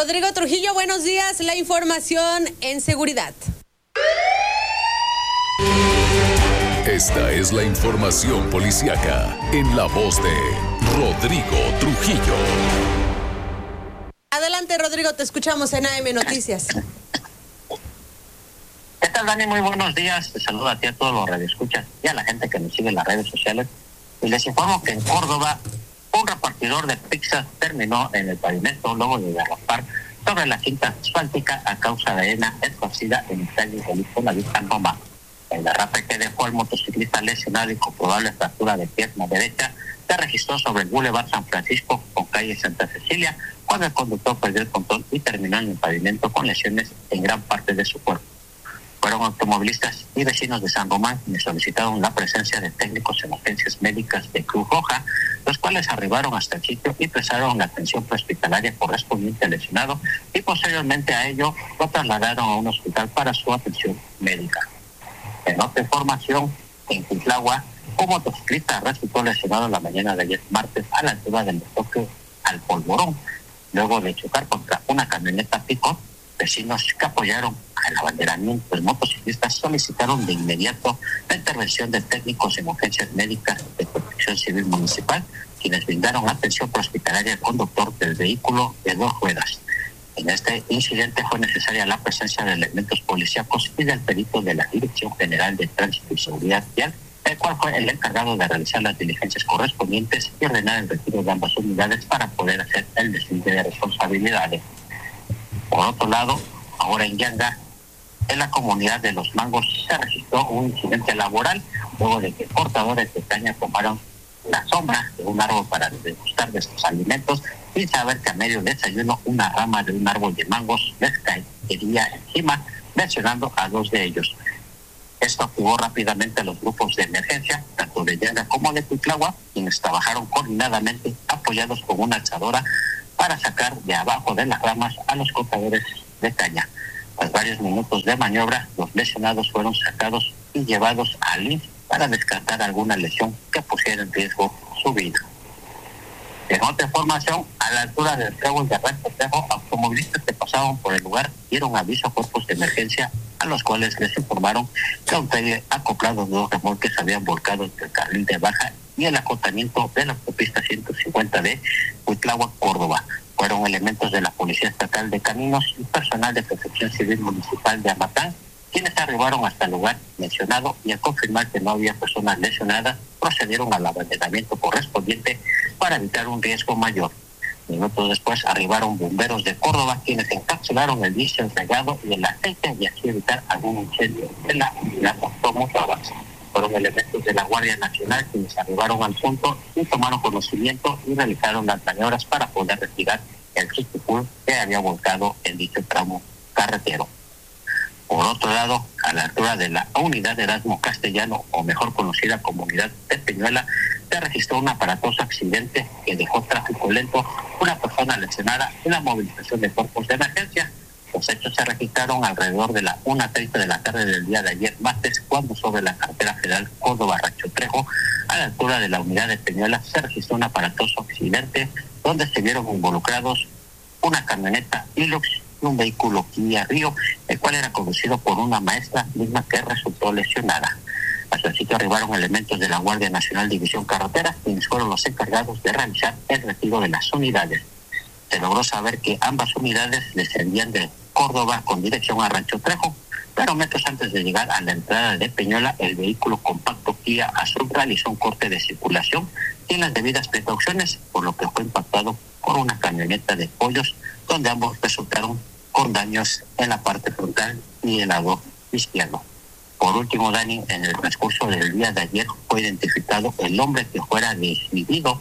Rodrigo Trujillo, buenos días. La información en seguridad. Esta es la información policíaca en la voz de Rodrigo Trujillo. Adelante, Rodrigo, te escuchamos en AM Noticias. ¿Qué tal, Dani? Muy buenos días. Te saludo a ti, a todos los radioescuchas y a la gente que nos sigue en las redes sociales. Y les informo que en Córdoba, un repartidor de pizza terminó en el pavimento luego de derrapar sobre la cinta asfáltica a causa de arena esparcida en el calle de la vista Roma. El derrape que dejó al motociclista lesionado y con probable fractura de pierna derecha se registró sobre el Boulevard San Francisco con calle Santa Cecilia, cuando el conductor perdió el control y terminó en el pavimento con lesiones en gran parte de su cuerpo. Fueron automovilistas y vecinos de San Román quienes solicitaron la presencia de técnicos en urgencias médicas de Cruz Roja, los cuales arribaron hasta el sitio y prestaron la atención prehospitalaria correspondiente al lesionado y posteriormente a ello lo trasladaron a un hospital para su atención médica. En otra información, en Cuitlahua, un motociclista resultó lesionado la mañana de ayer martes a la altura del toque al Polvorón, luego de chocar contra una camioneta pick-up. Vecinos que apoyaron al abanderamiento del motociclista solicitaron de inmediato la intervención de técnicos en urgencias médicas de Protección Civil Municipal, quienes brindaron atención prehospitalaria al conductor del vehículo de 2 ruedas. En este incidente fue necesaria la presencia de elementos policíacos y del perito de la Dirección General de Tránsito y Seguridad Vial, el cual fue el encargado de realizar las diligencias correspondientes y ordenar el retiro de ambas unidades para poder hacer el deslinde de responsabilidades. Por otro lado, ahora en Yanga, en la comunidad de Los Mangos, se registró un incidente laboral luego de que portadores de caña tomaron la sombra de un árbol para degustar de sus alimentos sin saber que a medio desayuno una rama de un árbol de mangos les caería encima, lesionando a 2 de ellos. Esto activó rápidamente a los grupos de emergencia, tanto de Yanga como de Cuitlahua, quienes trabajaron coordinadamente apoyados con una alzadora para sacar de abajo de las ramas a los cortadores de caña. Tras varios minutos de maniobra, los lesionados fueron sacados y llevados al IMSS para descartar alguna lesión que pusiera en riesgo su vida. En otra información, a la altura del trébol de Rancho Trejo, automovilistas que pasaban por el lugar dieron aviso a cuerpos de emergencia, a los cuales les informaron que un trailer acoplado de 2 remolques habían volcado entre el carril de baja y el acotamiento de la autopista 150 de Cuitlahua, Córdoba. Fueron elementos de la Policía Estatal de Caminos y personal de Protección Civil Municipal de Amatán, quienes arribaron hasta el lugar mencionado y al confirmar que no había personas lesionadas, procedieron al abanderamiento correspondiente para evitar un riesgo mayor. Minutos después arribaron bomberos de Córdoba, quienes encapsularon el diésel regado y el aceite y así evitar algún incendio de la unidad automotora. Fueron elementos de la Guardia Nacional quienes arribaron al punto y tomaron conocimiento y realizaron las maniobras para poder retirar el triciclo que había volcado en dicho tramo carretero. Por otro lado, a la altura de la unidad de Erasmo Castellano, o mejor conocida como unidad de Peñuela, se registró un aparatoso accidente que dejó tráfico lento, una persona lesionada y la movilización de cuerpos de emergencia. Los hechos se registraron alrededor de la 1:30 de la tarde del día de ayer martes, cuando sobre la carretera federal Córdoba-Rancho Trejo, a la altura de la unidad de Peñuela, se registró un aparatoso accidente donde se vieron involucrados una camioneta Hilux y un vehículo Kia Río, el cual era conducido por una maestra misma que resultó lesionada. Hasta el sitio arribaron elementos de la Guardia Nacional División Carretera, quienes fueron los encargados de realizar el retiro de las unidades. Se logró saber que ambas unidades descendían de Córdoba con dirección a Rancho Trejo, pero metros antes de llegar a la entrada de Peñuela, el vehículo compacto Kia Azul realizó un corte de circulación sin las debidas precauciones, por lo que fue impactado por una camioneta de pollos, donde ambos resultaron con daños en la parte frontal y el lado izquierdo. Por último, Dani, en el transcurso del día de ayer fue identificado el hombre que fuera desvivido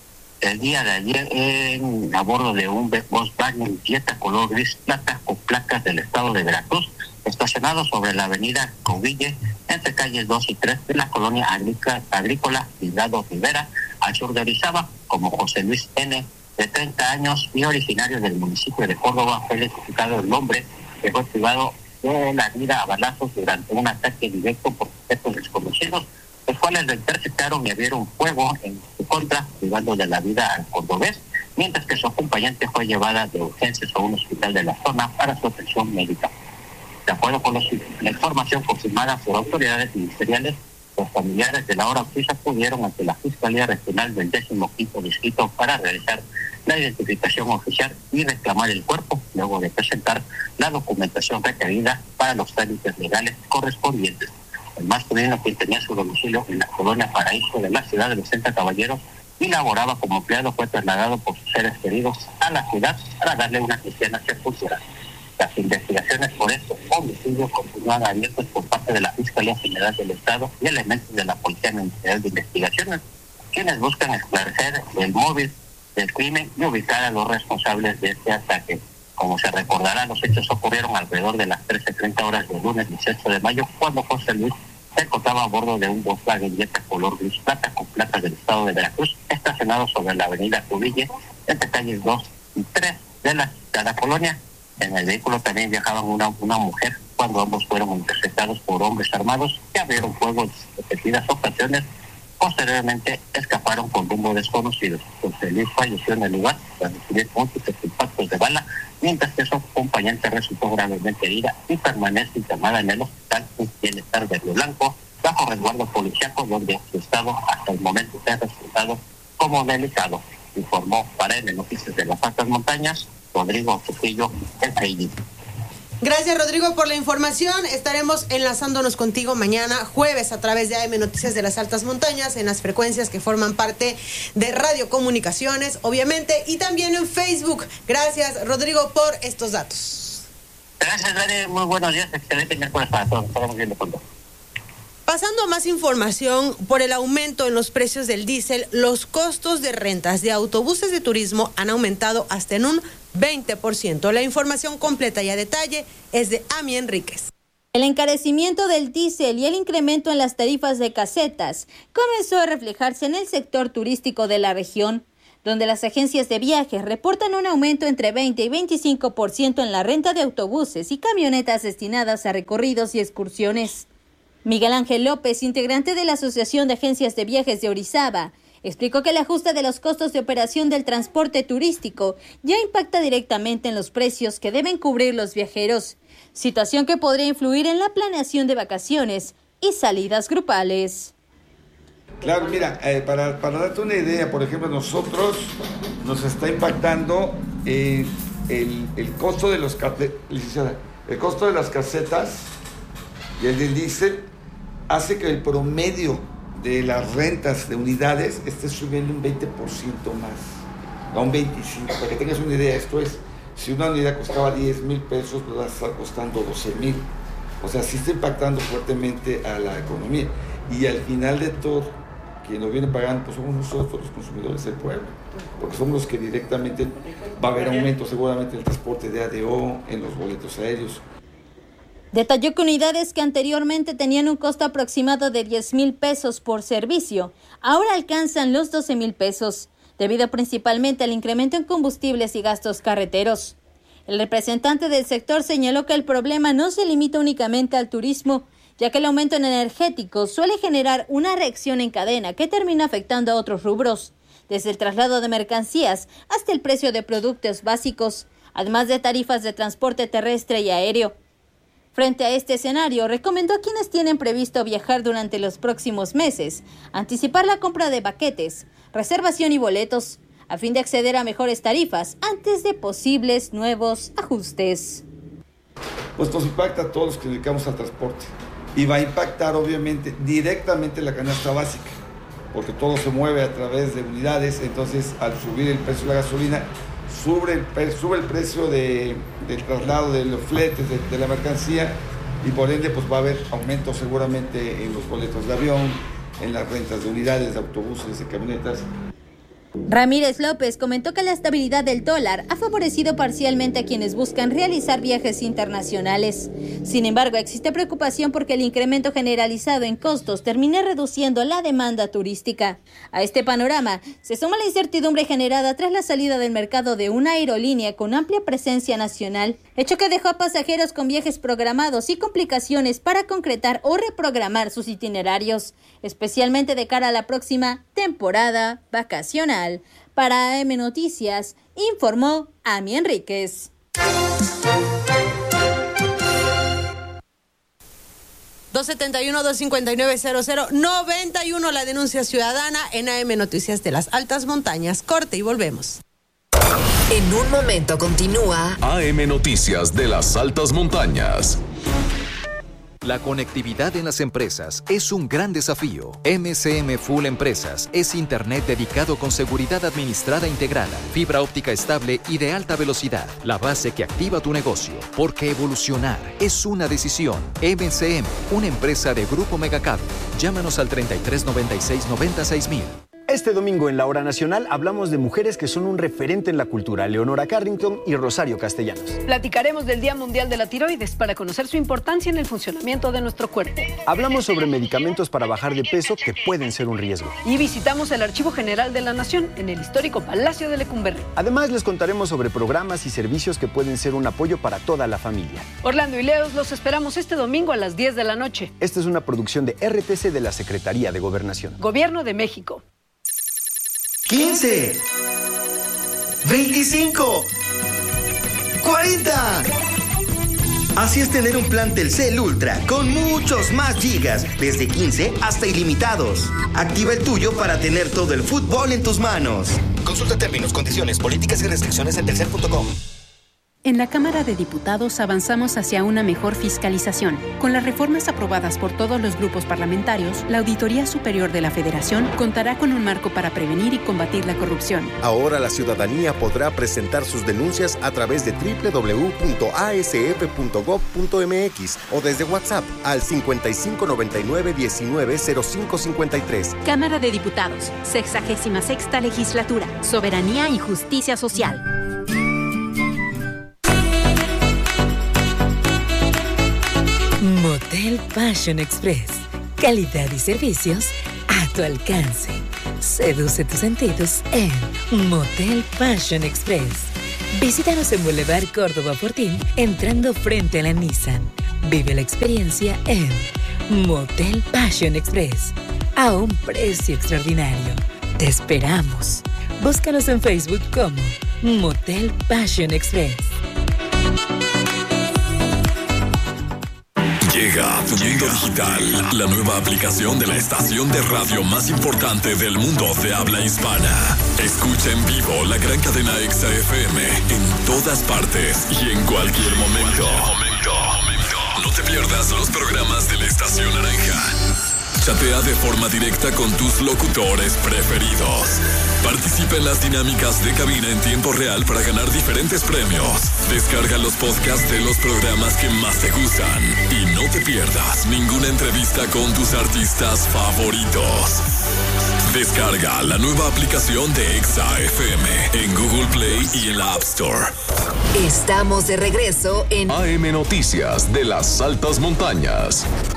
el día de ayer a bordo de un Volkswagen Jetta color gris plata con placas del estado de Veracruz, estacionado sobre la avenida Coville, entre calles 2 y 3 de la colonia agrícola Hidalgo Rivera, al sur de Orizaba, como José Luis N., de 30 años y originario del municipio de Córdoba. Fue identificado el hombre que fue privado de la vida a balazos durante un ataque directo por sujetos desconocidos, los cuales lo interceptaron y abrieron fuego en su contra, privando de la vida al cordobés. mientras que su acompañante fue llevada de urgencias a un hospital de la zona para su atención médica. De acuerdo con la información confirmada por autoridades ministeriales, los familiares de la hora octava acudieron ante la Fiscalía Regional del 15º Distrito para realizar la identificación oficial y reclamar el cuerpo, luego de presentar la documentación requerida para los trámites legales correspondientes. El masculino, quien tenía su domicilio en la colonia Paraíso de la ciudad de los 60 Caballeros y laboraba como empleado, fue trasladado por sus seres queridos a la ciudad para darle una cristiana sepultura. Las investigaciones por estos homicidios continúan abiertas por parte de la Fiscalía General del Estado y elementos de la Policía Ministerial de Investigaciones, quienes buscan esclarecer el móvil del crimen y ubicar a los responsables de este ataque. Como se recordará, los hechos ocurrieron alrededor de las 13:30 horas del lunes 18 de mayo, cuando José Luis se encontraba a bordo de un Volkswagen Jetta color gris plata con placas del estado de Veracruz, estacionado sobre la avenida Cubille, entre calles 2 y 3 de la citada colonia. En el vehículo también viajaban una mujer, cuando ambos fueron interceptados por hombres armados que abrieron fuego en repetidas ocasiones. Posteriormente escaparon con rumbo desconocido. José Luis falleció en el lugar tras recibir múltiples impactos de bala, mientras que su acompañante resultó gravemente herida y permanece internada en el hospital Bienestar de Río Blanco, bajo resguardo policiaco, donde su estado hasta el momento se ha resultado como delicado. Informó para N Noticias de las Altas Montañas, Rodrigo Trujillo, el PRI. Gracias, Rodrigo, por la información. Estaremos enlazándonos contigo mañana jueves a través de AM Noticias de las Altas Montañas, en las frecuencias que forman parte de Radio Comunicaciones, obviamente, y también en Facebook. Gracias, Rodrigo, por estos datos. Gracias, Dani. Muy buenos días. Excelente miércoles para todos. Estamos viendo pronto. Pasando a más información, por el aumento en los precios del diésel, los costos de rentas de autobuses de turismo han aumentado hasta en un 20%. La información completa y a detalle es de Ami Enríquez. El encarecimiento del diésel y el incremento en las tarifas de casetas comenzó a reflejarse en el sector turístico de la región, donde las agencias de viajes reportan un aumento entre 20 y 25% en la renta de autobuses y camionetas destinadas a recorridos y excursiones. Miguel Ángel López, integrante de la Asociación de Agencias de Viajes de Orizaba, explicó que el ajuste de los costos de operación del transporte turístico ya impacta directamente en los precios que deben cubrir los viajeros, situación que podría influir en la planeación de vacaciones y salidas grupales. Claro, mira, para darte una idea, por ejemplo, nosotros nos está impactando el costo de el costo de las casetas y el del diésel hace que el promedio de las rentas de unidades esté subiendo un 20% más, no un 25%. Para que tengas una idea, esto es, si una unidad costaba 10,000 pesos, pues va a estar costando 12,000. O sea, sí está impactando fuertemente a la economía. Y al final de todo, quien nos viene pagando, pues somos nosotros, los consumidores del pueblo, porque somos los que directamente va a haber aumento seguramente en el transporte de ADO, en los boletos aéreos. Detalló que unidades que anteriormente tenían un costo aproximado de 10,000 pesos por servicio, ahora alcanzan los 12,000 pesos, debido principalmente al incremento en combustibles y gastos carreteros. El representante del sector señaló que el problema no se limita únicamente al turismo, ya que el aumento en energéticos suele generar una reacción en cadena que termina afectando a otros rubros, desde el traslado de mercancías hasta el precio de productos básicos, además de tarifas de transporte terrestre y aéreo. Frente a este escenario, recomendó a quienes tienen previsto viajar durante los próximos meses anticipar la compra de paquetes, reservación y boletos, a fin de acceder a mejores tarifas antes de posibles nuevos ajustes. Pues nos impacta a todos los que dedicamos al transporte y va a impactar obviamente directamente la canasta básica, porque todo se mueve a través de unidades, entonces al subir el precio de la gasolina, sube el precio del traslado de los fletes, de la mercancía, y por ende pues va a haber aumento seguramente en los boletos de avión, en las rentas de unidades, de autobuses, de camionetas. Ramírez López comentó que la estabilidad del dólar ha favorecido parcialmente a quienes buscan realizar viajes internacionales. Sin embargo, existe preocupación porque el incremento generalizado en costos termine reduciendo la demanda turística. A este panorama se suma la incertidumbre generada tras la salida del mercado de una aerolínea con amplia presencia nacional, hecho que dejó a pasajeros con viajes programados y complicaciones para concretar o reprogramar sus itinerarios, especialmente de cara a la próxima temporada vacacional. Para AM Noticias, informó Ami Enríquez. 271-259-0091, la denuncia ciudadana en AM Noticias de las Altas Montañas. Corte y volvemos. En un momento continúa AM Noticias de las Altas Montañas. La conectividad en las empresas es un gran desafío. MCM Full Empresas es internet dedicado con seguridad administrada integrada, fibra óptica estable y de alta velocidad. La base que activa tu negocio, porque evolucionar es una decisión. MCM, una empresa de Grupo Megacable. Llámanos al 3396-96000. Este domingo en la Hora Nacional hablamos de mujeres que son un referente en la cultura, Leonora Carrington y Rosario Castellanos. Platicaremos del Día Mundial de la Tiroides para conocer su importancia en el funcionamiento de nuestro cuerpo. Hablamos sobre medicamentos para bajar de peso que pueden ser un riesgo. Y visitamos el Archivo General de la Nación en el histórico Palacio de Lecumberri. Además, les contaremos sobre programas y servicios que pueden ser un apoyo para toda la familia. Orlando y Leos los esperamos este domingo a las 10 de la noche. Esta es una producción de RTC de la Secretaría de Gobernación. Gobierno de México. 15, 25, 40. Así es tener un plan Telcel Ultra con muchos más gigas, desde 15 hasta ilimitados. Activa el tuyo para tener todo el fútbol en tus manos. Consulta términos, condiciones, políticas y restricciones en telcel.com. En la Cámara de Diputados avanzamos hacia una mejor fiscalización. Con las reformas aprobadas por todos los grupos parlamentarios, la Auditoría Superior de la Federación contará con un marco para prevenir y combatir la corrupción. Ahora la ciudadanía podrá presentar sus denuncias a través de www.asf.gov.mx o desde WhatsApp al 5599-190553. Cámara de Diputados, 66ª Legislatura, Soberanía y Justicia Social. Motel Passion Express. Calidad y servicios a tu alcance. Seduce tus sentidos en Motel Passion Express. Visítanos en Boulevard Córdoba Fortín, entrando frente a la Nissan. Vive la experiencia en Motel Passion Express. A un precio extraordinario. Te esperamos. Búscanos en Facebook como Motel Passion Express. Llega Mundo Digital, la nueva aplicación de la estación de radio más importante del mundo de habla hispana. Escucha en vivo la gran cadena Exa FM en todas partes y en cualquier momento. No te pierdas los programas de la Estación Naranja. Chatea de forma directa con tus locutores preferidos. Participa en las dinámicas de cabina en tiempo real para ganar diferentes premios. Descarga los podcasts de los programas que más te gustan. Y no te pierdas ninguna entrevista con tus artistas favoritos. Descarga la nueva aplicación de Exa FM en Google Play y en la App Store. Estamos de regreso en AM Noticias de las Altas Montañas.